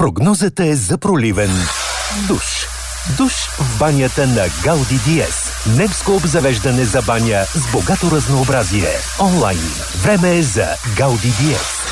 Прогнозата е за проливен душ. Душ в банята на Гауди Диез. Немско обзавеждане за баня с богато разнообразие. Онлайн. Време е за Гауди Диез.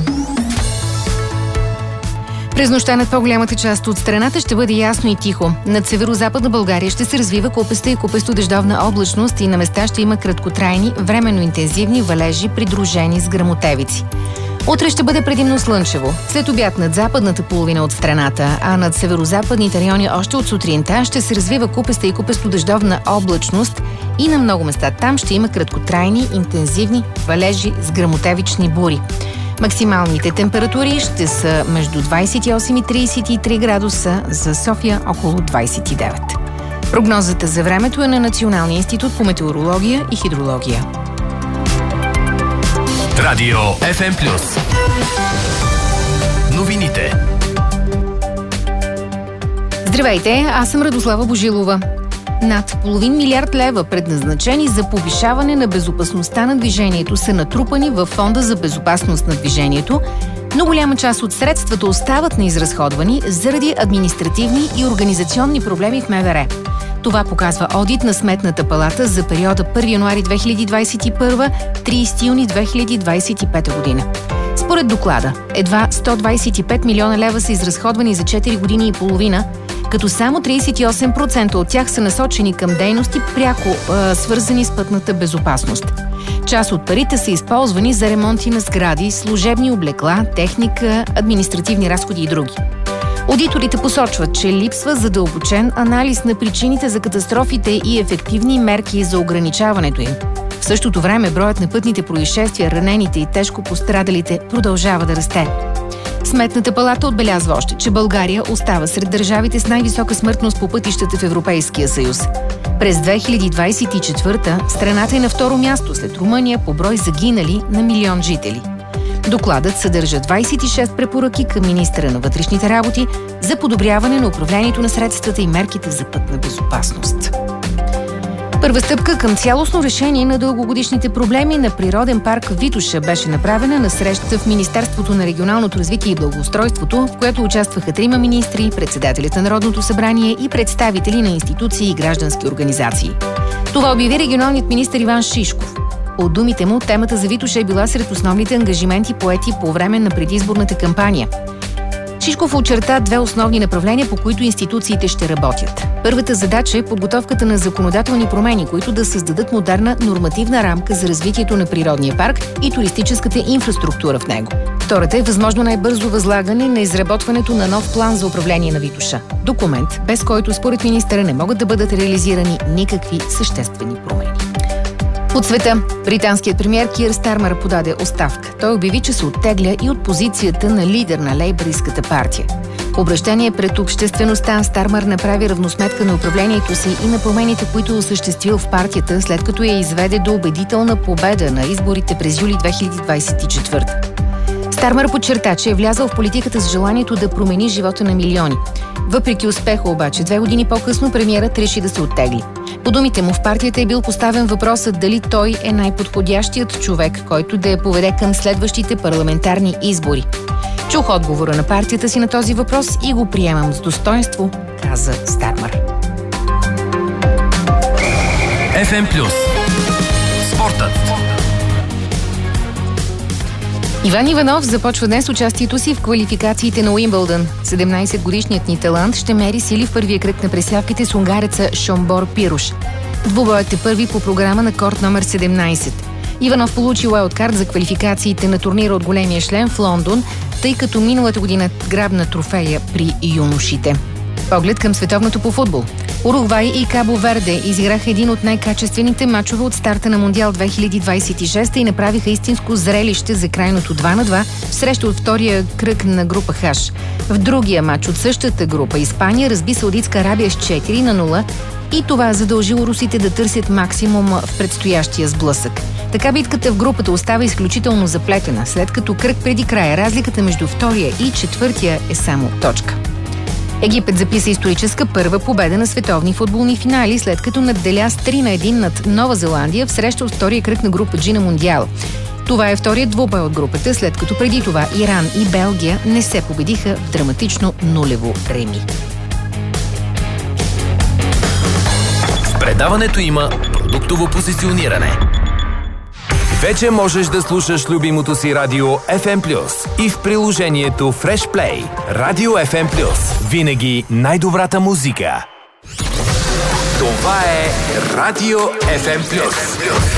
През нощта над по-голямата част от страната ще бъде ясно и тихо. Над северо-западна България ще се развива купеста и купесто-дъждовна облачност и на места ще има краткотрайни, временно интензивни валежи, придружени с гръмотевици. Утре ще бъде предимно слънчево. След обяд над западната половина от страната, а над северо-западните райони още от сутринта ще се развива купеста и купесто-дъждовна облачност и на много места там ще има краткотрайни, интензивни валежи с гръмотевични бури. Максималните температури ще са между 28 и 33 градуса, за София около 29. Прогнозата за времето е на Националния институт по метеорология и хидрология. Радио FM+. Новините. Здравейте, аз съм Радослава Божилова. Над половин милиард лева, предназначени за повишаване на безопасността на движението, са натрупани във Фонда за безопасност на движението, но голяма част от средствата остават неизразходвани заради административни и организационни проблеми в МВР. Това показва одит на Сметната палата за периода 1 януари 2021 – 30 юни 2025 година. Според доклада, едва 125 милиона лева са изразходвани за 4 години и половина, като само 38% от тях са насочени към дейности, пряко свързани с пътната безопасност. Част от парите са използвани за ремонти на сгради, служебни облекла, техника, административни разходи и други. Одиторите посочват, че липсва задълбочен анализ на причините за катастрофите и ефективни мерки за ограничаването им. В същото време броят на пътните происшествия, ранените и тежко пострадалите продължава да расте. Сметната палата отбелязва още, че България остава сред държавите с най-висока смъртност по пътищата в Европейския съюз. През 2024 страната е на второ място след Румъния по брой загинали на милион жители. Докладът съдържа 26 препоръки към министъра на вътрешните работи за подобряване на управлението на средствата и мерките за пътна безопасност. Първа стъпка към цялостно решение на дългогодишните проблеми на природен парк Витоша беше направена на среща в Министерството на регионалното развитие и благоустройството, в която участваха 3 министри, председателят на Народното събрание и представители на институции и граждански организации. Това обяви регионалният министър Иван Шишков. От думите му, темата за Витоша е била сред основните ангажименти поети по време на предизборната кампания. Шишков очерта 2 основни направления, по които институциите ще работят. Първата задача е подготовката на законодателни промени, които да създадат модерна нормативна рамка за развитието на природния парк и туристическата инфраструктура в него. Втората е възможно най-бързо възлагане на изработването на нов план за управление на Витоша. Документ, без който според министъра не могат да бъдат реализирани никакви съществени промени. От света, британският премиер Кир Стармър подаде оставка. Той обяви, че се оттегля и от позицията на лидер на лейбъристската партия. В обращение пред обществеността Стармър направи равносметка на управлението си и на промените, които е осъществил в партията, след като я изведе до убедителна победа на изборите през юли 2024. Стармър подчерта, че е влязъл в политиката с желанието да промени живота на милиони. Въпреки успеха обаче, 2 години по-късно премиерът реши да се оттегли. По думите му, в партията е бил поставен въпросът дали той е най-подходящият човек, който да я поведе към следващите парламентарни избори. Чух отговора на партията си на този въпрос и го приемам с достоинство, каза Стармър. FM+. Спортът. Иван Иванов започва днес участието си в квалификациите на Уимбълдън. 17-годишният ни талант ще мери сили в първия кръг на пресявките с унгареца Шомбор Пируш. Двубоят е първи по програма на корт номер 17. Иванов получи уайлдкарт за квалификациите на турнира от големия шлем в Лондон, тъй като миналата година грабна трофея при юношите. Поглед към световното по футбол. Уругвай и Кабо Верде изиграха един от най-качествените мачове от старта на Мондиал 2026 и направиха истинско зрелище за крайното 2-2 в среща от втория кръг на група Хаш. В другия мач от същата група Испания разби Саудитска Арабия с 4-0 и това задължило русите да търсят максимум в предстоящия сблъсък. Така битката в групата остава изключително заплетена, след като кръг преди края разликата между втория и четвъртия е само точка. Египет записа историческа първа победа на световни футболни финали, след като надделя с 3-1 над Нова Зеландия в среща от втория кръг на група G на Мондиал. Това е вторият двубой от групата, след като преди това Иран и Белгия не се победиха в драматично нулево реми. В предаването има продуктово позициониране. Вече можеш да слушаш любимото си радио FM+, и в приложението Fresh Play. Радио FM+. Винаги най-добрата музика. Това е Радио FM+.